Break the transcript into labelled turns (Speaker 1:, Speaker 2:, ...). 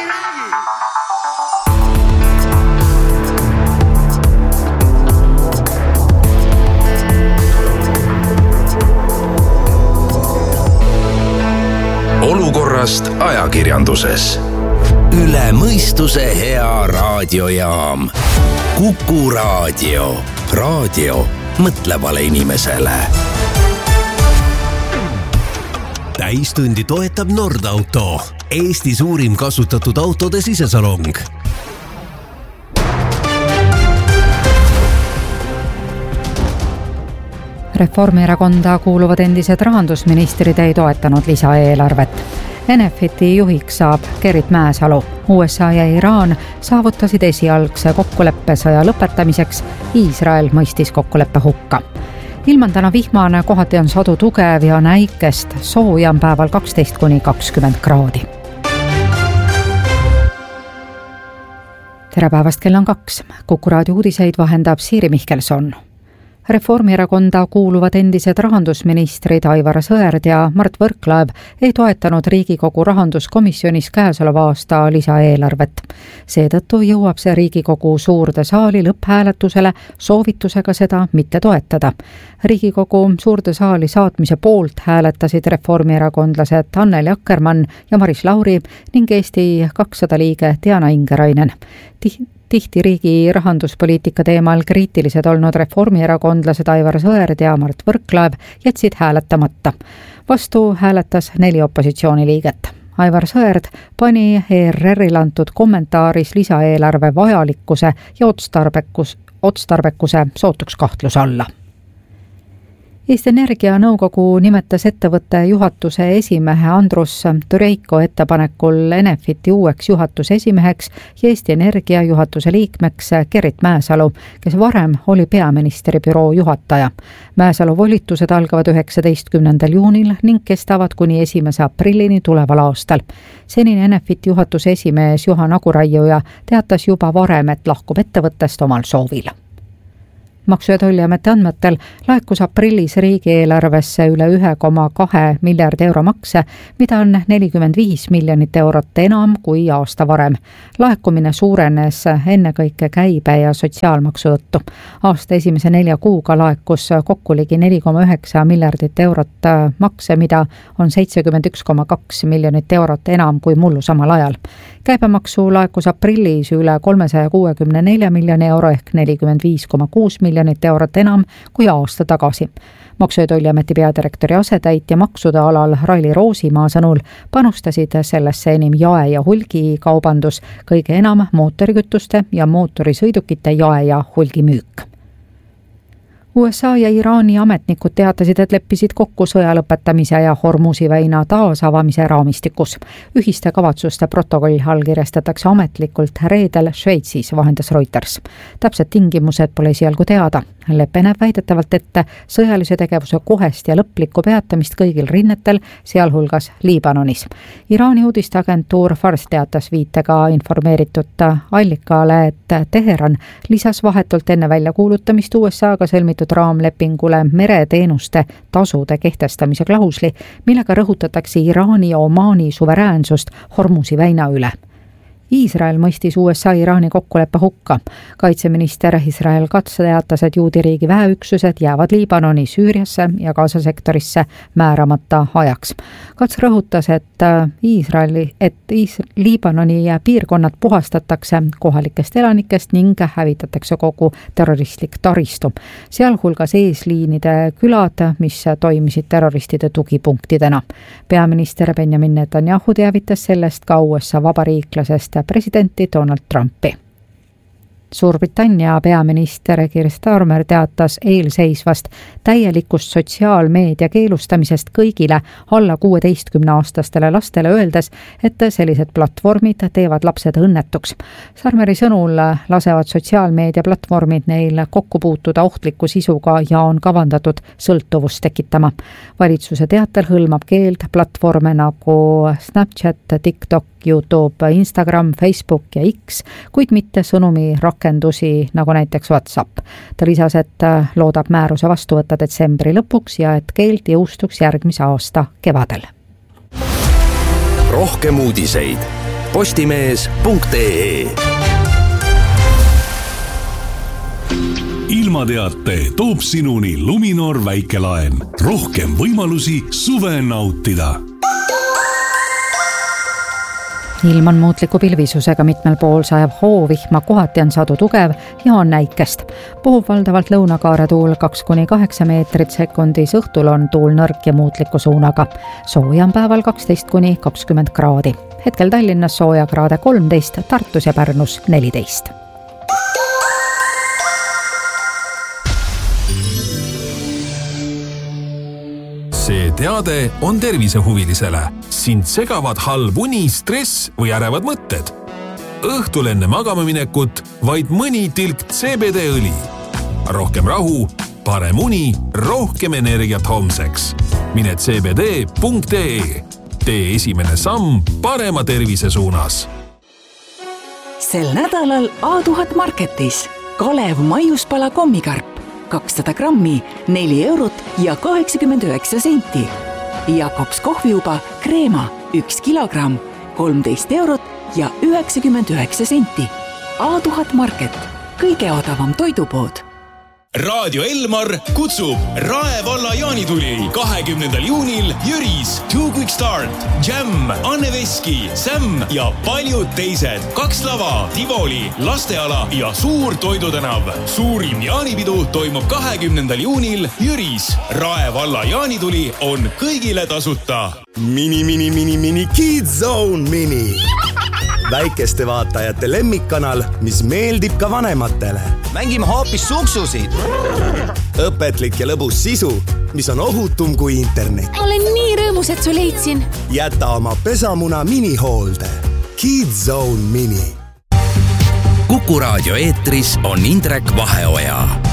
Speaker 1: Olukorrast ajakirjanduses.
Speaker 2: Üle mõistuse hea raadiojaam. Kuku raadio. Raadio mõtlevale inimesele. Täistundi toetab Nordauto. Eesti suurim kasutatud autode sisesalong.
Speaker 3: Reformierakonda kuuluvad endised rahandusministrid ei toetanud lisaeelarvet. Enefiti juhiks saab Gerrit Mäesalu. USA ja Iraan saavutasid esialgse kokkuleppe sõja lõpetamiseks. Iisrael mõistis kokkuleppe hukka. Ilm on täna vihmane, kohati on sadu tugev ja näikest. Sooja on päeval 12–20 kraadi. Tere päevast, kell on 2. Kuku raadio uudiseid vahendab Siiri Mihkelson. Reformierakonda kuuluvad endised rahandusministrid Aivar Sõerd ja Mart Võrklaev ei toetanud Riigikogu rahanduskomisjonis käesoleva aasta lisaeelarvet. Seetõttu jõuab see Riigikogu suurde saali lõpphääletusele soovitusega seda mitte toetada. Riigikogu suurde saali saatmise poolt hääletasid reformierakondlased Anneli Akkermann ja Maris Lauri ning Eesti 200 liige Diana Ingerainen. Tihti riigi rahanduspoliitika teemal kriitilised olnud reformierakondlased Aivar Sõerd ja Mart Võrklaev jätsid hääletamata. Vastu hääletas 4 opositsiooniliiget. Aivar Sõerd pani ERR-il antud kommentaaris lisaeelarve vajalikkuse ja otstarbekuse sootuks kahtluse alla. Eesti Energia nõukogu nimetas ettevõtte juhatuse esimehe Andrus Tureiko ettepanekul Enefiti uueks juhatuse esimeheks ja Eesti Energia juhatuse liikmeks Gerrit Mäesalu, kes varem oli peaministri büroo juhataja. Mäesalu volitused algavad 19. juunil ning kestavad kuni 1. aprillini tuleval aastal. Senine Enefiti juhatuse esimees Juhan Aguraiuja teatas juba varem, et lahkub ettevõttest omal soovil. Maksu- ja Tolliameti andmetel laekus aprillis riigieelarvesse üle 1,2 miljardi euro makse, mida on 45 miljonit eurot enam kui aasta varem. Laekumine suurenes ennekõike käibe ja sotsiaalmaksu tõttu. Aasta esimese 4 kuuga laekus kokku ligi 4,9 miljardit eurot makse, mida on 71,2 miljonit eurot enam kui mullu samal ajal. Käibemaksu laekus aprillis üle 364 miljoni euro ehk 45,6 miljonit eurot enam kui aasta tagasi. Maksu- ja Tolliameti peadirektori asetäitja maksude alal Raili Roosimaa sõnul panustasid sellesse enim jae- ja hulgikaubandus, kõige enam mootorikütuste ja mootorisõidukite jae- ja hulgimüük. USA ja Iraani ametnikud teatasid, et leppisid kokku sõja lõpetamise ja Hormuzi väina taasavamise raamistikus. Ühiste kavatsuste protokoll allkirjastatakse ametlikult reedel Šveitsis, vahendas Reuters. Täpsed tingimused pole esialgu teada. Lepe näeb väidetavalt ette sõjalise tegevuse kohest ja lõplikku peatamist kõigil rinnetel, sealhulgas Liibanonis. Iraani uudisteagentuur Fars teatas viitega informeeritud allikale, et Teheran lisas vahetult enne väljakuulutamist USA-ga sõlmitud raamlepingule mereteenuste tasude kehtestamise klausli, millega rõhutatakse Iraani ja Omaani suveräänsust Hormuzi väina üle. Iisrael mõistis USA-Iraani kokkuleppe hukka. Kaitseminister Israel Katz teatas, et juudi riigi väeüksused jäävad Liibanoni, Süüriasse ja Gaza sektorisse määramata ajaks. Katz rõhutas, et Liibanoni piirkonnad puhastatakse kohalikest elanikest ning hävitatakse kogu terroristlik taristu, sealhulgas eesliinide külad, mis toimisid terroristide tugipunktidena. Peaminister Benjamin Netanyahu teavitas sellest ka USA vabariiklasest presidenti Donald Trumpi. Suurbritannia peaminister Keir Starmer teatas eelseisvast täielikust sotsiaalmeedia keelustamisest kõigile alla 16-aastastele lastele, öeldes, et sellised platvormid teevad lapsed õnnetuks. Starmeri sõnul lasevad sotsiaalmeedia platvormid neil kokku puutuda ohtliku sisuga ja on kavandatud sõltuvust tekitama. Valitsuse teatel hõlmab keeld platvorme nagu Snapchat, TikTok, YouTube, Instagram, Facebook ja X, kuid mitte sõnumi rakendusi nagu näiteks WhatsApp. Ta lisas, et loodab määruse vastu võtta detsembri lõpuks ja et keeld jõustuks järgmise aasta kevadel.
Speaker 2: Rohkem uudiseid Postimees.ee.
Speaker 1: Ilmateate toob sinuni Luminor väikelaen. Rohkem võimalusi suve nautida.
Speaker 3: Ilm on muutliku pilvisusega, mitmel pool sajab hoovihma, kohati on sadu tugev ja on näikest. Puhub valdavalt lõunakaare tuul 2-8 meetrit sekundis, õhtul on tuul nõrk ja muutliku suunaga. Sooja on päeval 12-20 kraadi. Hetkel Tallinnas sooja kraade 13, Tartus ja Pärnus 14.
Speaker 4: See teade on tervisehuvilisele. Sind segavad halb uni, stress või ärevad mõtted. Õhtul enne magamaminekut vaid mõni tilk CBD-õli. Rohkem rahu, parem uni, rohkem energiat homseks. Mine cbd.ee. Tee esimene samm parema tervise suunas.
Speaker 5: Sel nädalal A1000 Marketis Kalev maiuspala kommikarp 200 grammi, 4 eurot ja 89 senti. Jakobs kohviuba kreema 1 kilogramm, 13 eurot ja 99 senti. A1000 Market, kõige odavam toidupood.
Speaker 6: Raadio Elmar kutsub Rae valla jaanituli 20. juunil Jüris, Two Quick Start, Jam, Anne Veski, Sam ja paljud teised. 2 lava, Tivoli, lasteala ja suur toidutänav. Suurim jaanipidu toimub 20. juunil Jüris. Rae valla jaanituli on kõigile tasuta.
Speaker 7: Mini Kids Zone Mini. Väikeste vaatajate lemmikkanal, mis meeldib ka vanematele.
Speaker 8: Mängime hoopis suksusid.
Speaker 7: Õpetlik ja lõbus sisu, mis on ohutum kui internet.
Speaker 9: Olen nii rõõmus, et su leidsin.
Speaker 7: Jäta oma pesamuna minihoolde. Kids Zone Mini.
Speaker 2: Kuku raadio eetris on Indrek Vaheoja.